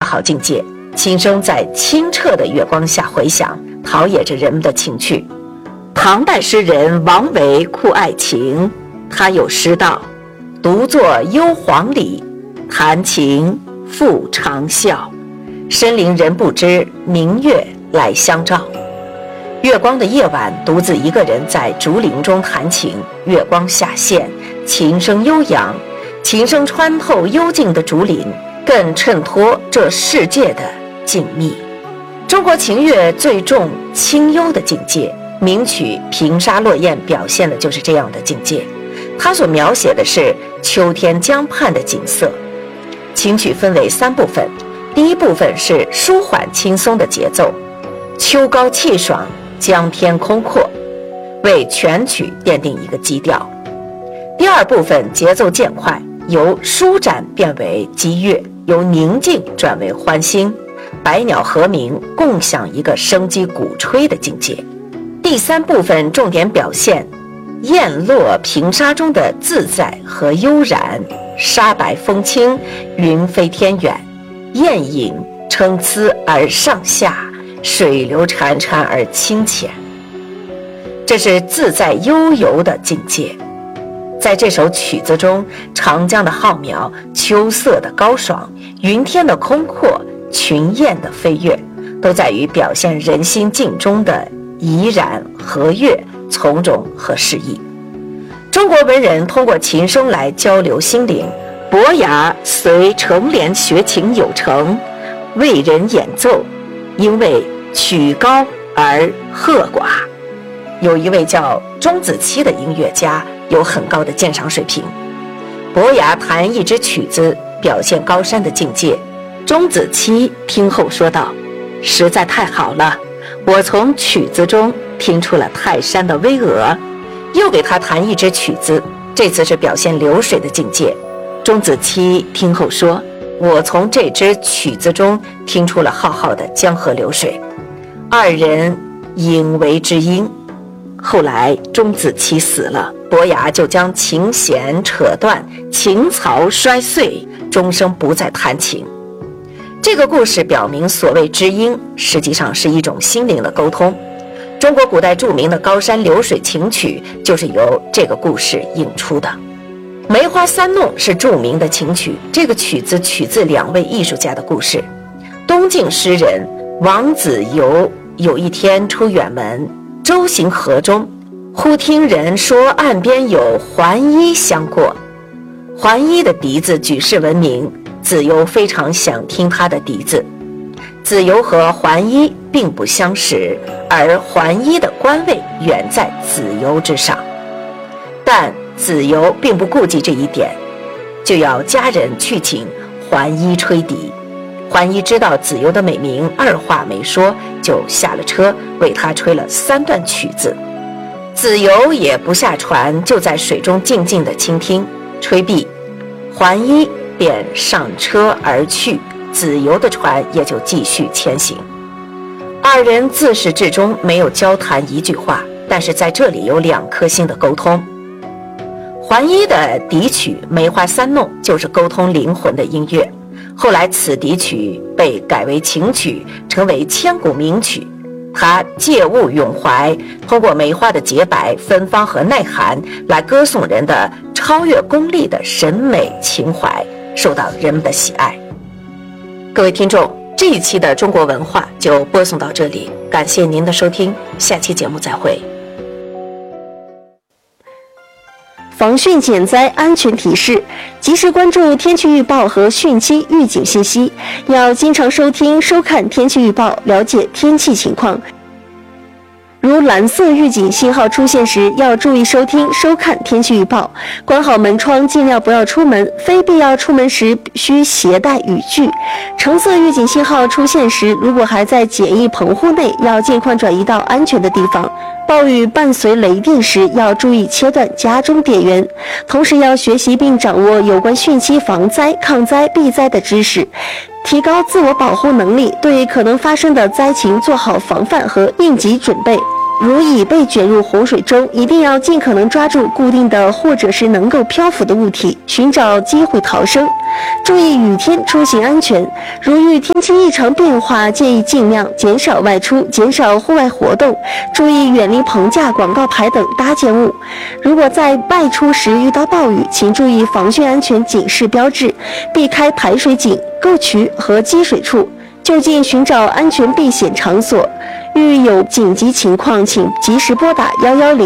号境界，琴声在清澈的月光下回响，陶冶着人们的情趣。唐代诗人王维酷爱琴，他有诗道：独坐幽篁里，弹琴复长啸，深林人不知，明月来相照。月光的夜晚，独自一个人在竹林中弹琴，月光下陷，琴声悠扬，琴声穿透幽静的竹林，更衬托这世界的静谧。中国琴乐最重清幽的境界，名曲《平沙落雁》表现的就是这样的境界。它所描写的是秋天江畔的景色。琴曲分为3部分，第一部分是舒缓轻松的节奏，秋高气爽，江天空阔，为全曲奠定一个基调。第二部分节奏渐快，由舒展变为激越，由宁静转为欢欣，百鸟和鸣，共享一个生机鼓吹的境界。第3部分重点表现雁落平沙中的自在和悠然，沙白风轻，云飞天远，雁影参差而上下，水流潺潺而清浅。这是自在悠游的境界。在这首曲子中，长江的浩渺，秋色的高爽，云天的空阔，群雁的飞跃，都在于表现人心境中的怡然和悦，从容和适意。中国文人通过琴声来交流心灵，伯牙随成莲学琴有成，为人演奏，因为曲高而和寡。有一位叫钟子期的音乐家，有很高的鉴赏水平。伯牙弹一支曲子，表现高山的境界。钟子期听后说道：实在太好了，我从曲子中听出了泰山的巍峨。又给他弹一支曲子，这次是表现流水的境界。钟子期听后说：我从这支曲子中听出了浩浩的江河流水。二人引为知音。后来钟子期死了，伯牙就将琴弦扯断，琴槽摔碎，终生不再弹琴。这个故事表明，所谓知音实际上是一种心灵的沟通。中国古代著名的高山流水琴曲就是由这个故事引出的。梅花三弄是著名的琴曲，这个曲子取自2位艺术家的故事。东晋诗人王子猷有一天出远门，舟行河中，忽听人说岸边有桓伊相过。桓伊的笛子举世闻名，子猷非常想听他的笛子。子猷和桓伊并不相识，而桓伊的官位远在子猷之上，但子猷并不顾及这一点，就要家人去请桓伊吹笛。桓伊知道子猷的美名，二话没说就下了车，为他吹了3段曲子。子猷也不下船，就在水中静静地倾听。吹毕，桓伊便上车而去，子猷的船也就继续前行。二人自始至终没有交谈一句话，但是在这里有2颗心的沟通。桓伊的笛曲《梅花三弄》就是沟通灵魂的音乐，后来此笛曲被改为琴曲，成为千古名曲。它借物咏怀，通过梅花的洁白、芬芳和耐寒来歌颂人的超越功利的审美情怀，受到人们的喜爱。各位听众，这一期的中国文化就播送到这里，感谢您的收听，下期节目再会。 防汛减灾安全提示：及时关注天气预报和汛期预警信息，要经常收听、收看天气预报，了解天气情况。如蓝色预警信号出现时，要注意收听、收看天气预报，关好门窗，尽量不要出门，非必要出门时需携带雨具。橙色预警信号出现时，如果还在简易棚户内，要尽快转移到安全的地方。暴雨伴随雷电时，要注意切断家中电源，同时要学习并掌握有关汛期防灾、抗灾、避灾的知识，提高自我保护能力，对可能发生的灾情做好防范和应急准备。 如已被卷入洪水中，一定要尽可能抓住固定的或者是能够漂浮的物体，寻找机会逃生。注意雨天出行安全，如遇天气异常变化，建议尽量减少外出，减少户外活动，注意远离棚架、广告牌等搭建物。如果在外出时遇到暴雨，请注意防汛安全警示标志，避开排水井、沟渠和积水处，就近寻找安全避险场所。遇有紧急情况，请及时拨打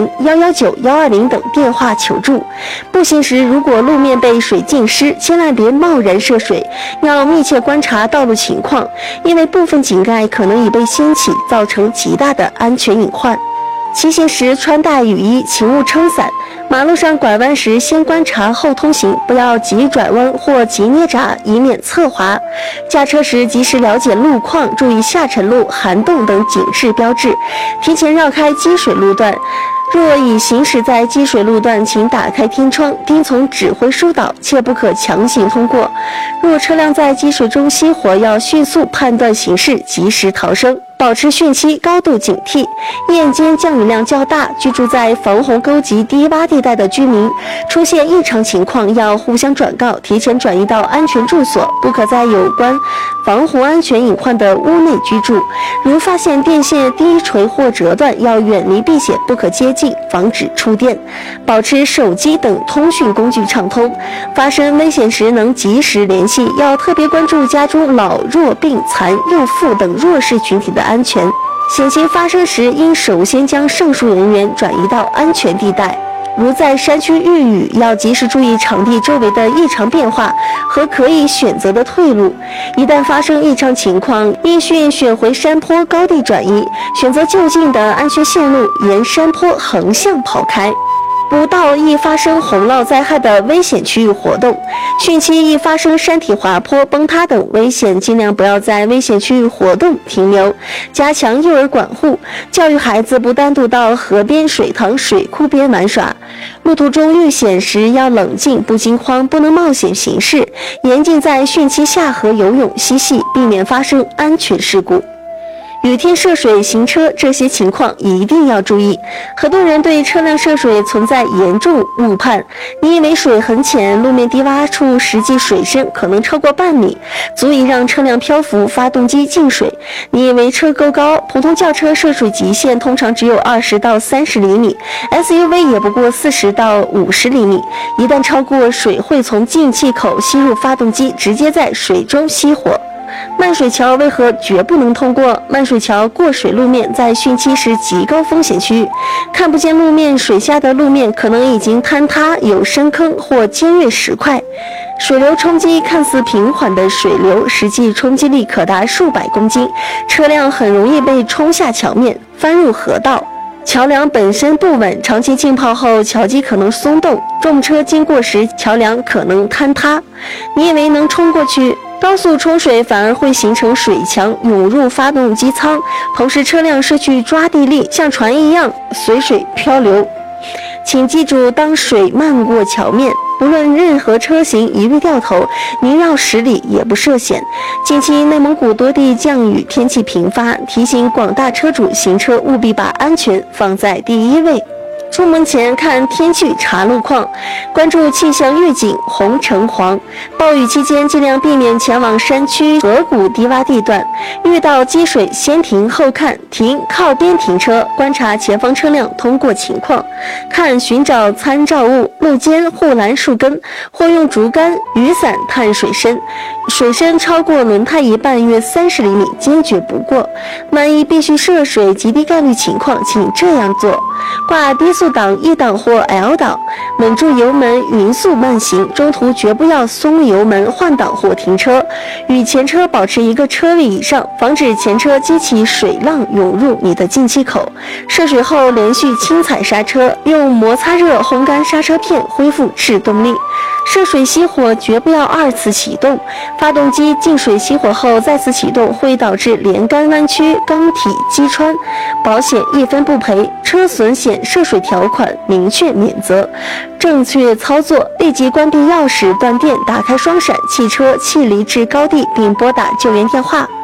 110、119、120等电话求助。步行时，如果路面被水浸湿，千万别贸然涉水，要密切观察道路情况，因为部分井盖可能已被掀起，造成极大的安全隐患。骑行时穿戴雨衣，请勿撑伞。马路上拐弯时，先观察后通行，不要急转弯或急捏闸，以免侧滑。驾车时及时了解路况，注意下沉路、涵洞等警示标志，提前绕开积水路段。若已行驶在积水路段，请打开天窗，听从指挥疏导，切不可强行通过。若车辆在积水中熄火，要迅速判断形势，及时逃生。保持汛期高度警惕，夜间降雨量较大，居住在防洪沟及低洼地带的居民，出现异常情况要互相转告，提前转移到安全住所，不可在有关防洪安全隐患的屋内居住。如发现电线低垂或折断，要远离避险，不可接近，防止触电。保持手机等通讯工具畅通，发生危险时能及时联系，要特别关注家中老弱病残、幼妇等弱势群体的安全。险情发生时，应首先将上述人员转移到安全地带。如在山区遇雨，要及时注意场地周围的异常变化和可以选择的退路。一旦发生异常情况，应选回山坡高地转移，选择就近的安全线路，沿山坡横向跑开。不到易发生洪涝灾害的危险区域活动，汛期易发生山体滑坡、崩塌等危险，尽量不要在危险区域活动停留。加强幼儿管护，教育孩子不单独到河边、水塘、水库边玩耍。路途中遇险时要冷静，不惊慌，不能冒险行事，严禁在汛期下河游泳嬉戏，避免发生安全事故。雨天涉水行车，这些情况一定要注意。很多人对车辆涉水存在严重误判，你以为水很浅，路面低洼处实际水深可能超过半米，足以让车辆漂浮，发动机进水。你以为车够高，普通轿车涉水极限通常只有20到30厘米 ，SUV 也不过40到50厘米。一旦超过，水会从进气口吸入发动机，直接在水中熄火。漫水桥为何绝不能通过？漫水桥过水路面在汛期是极高风险区域，看不见路面，水下的路面可能已经坍塌，有深坑或尖锐石块。水流冲击看似平缓的水流，实际冲击力可达数百公斤，车辆很容易被冲下桥面，翻入河道。桥梁本身不稳，长期浸泡后，桥基可能松动，重车经过时，桥梁可能坍塌。你以为能冲过去？高速冲水反而会形成水墙，涌入发动机舱，同时车辆失去抓地力，像船一样随水漂流。请记住，当水漫过桥面，不论任何车型一律掉头，宁绕10里也不涉险。近期内蒙古多地降雨，天气频发，提醒广大车主行车务必把安全放在第一位。出门前看天气查路况，关注气象预警红橙黄。暴雨期间尽量避免前往山区河谷低洼地段，遇到积水先停后看，停靠边停车，观察前方车辆通过情况，看寻找参照物，路肩护栏树根，或用竹竿、雨伞探水深，水深超过轮胎一半约30厘米，坚决不过。万一必须涉水极低概率情况，请这样做：挂低速档、E档或 L 档，稳住油门，匀速慢行，中途绝不要松油门、换挡或停车，与前车保持一个车位以上，防止前车激起水浪涌入你的进气口。涉水后连续轻踩刹车，用摩擦热烘干刹车片，恢复制动力。涉水熄火绝不要2次启动，发动机进水熄火后再次启动会导致连杆弯曲、缸体击穿，保险1分不赔，车损险涉水条款明确免责。正确操作，立即关闭钥匙、断电，打开双闪，汽车弃离至高地并拨打救援电话。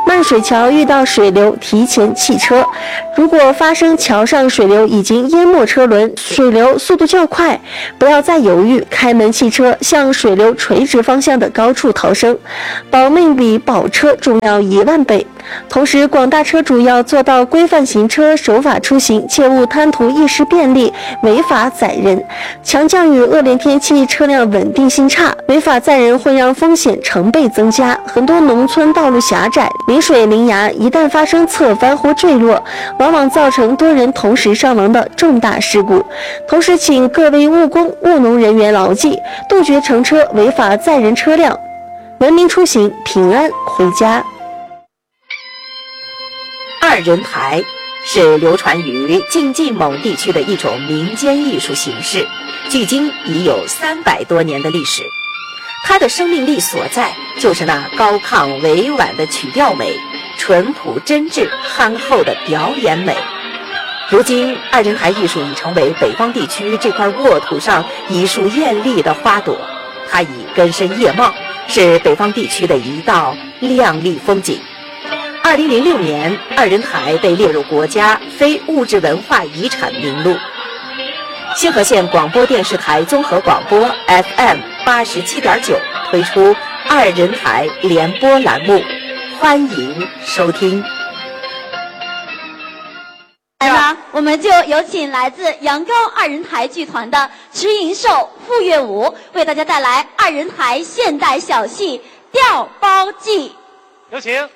漫水桥遇到水流，提前弃车。如果发生桥上水流已经淹没车轮，水流速度较快，不要再犹豫，开门弃车，向水流垂直方向的高处逃生，保命比保车重要10000倍。同时，广大车主要做到规范行车、守法出行，切勿贪图一时便利，违法载人。强降雨、恶劣天气，车辆稳定性差，违法载人会让风险成倍增加。很多农村道路狭窄，临水临崖，一旦发生侧翻或坠落，往往造成多人同时伤亡的重大事故。同时，请各位务工、务农人员牢记，杜绝乘车违法载人车辆，文明出行，平安回家。 二人台是流传于晋冀蒙地区的一种民间艺术形式，距今已有300多年的历史。它的生命力所在就是那高亢委婉的曲调美，淳朴真挚憨厚的表演美。如今，二人台艺术已成为北方地区这块沃土上一束艳丽的花朵，它已根深叶茂，是北方地区的一道亮丽风景。2006年，二人台被列入国家非物质文化遗产名录。兴和县广播电视台综合广播 FM 87.9推出二人台联播栏目，欢迎收听。 来吧，我们就有请来自阳高二人台剧团的池银寿、傅月武为大家带来二人台现代小戏《调包记》。 有请。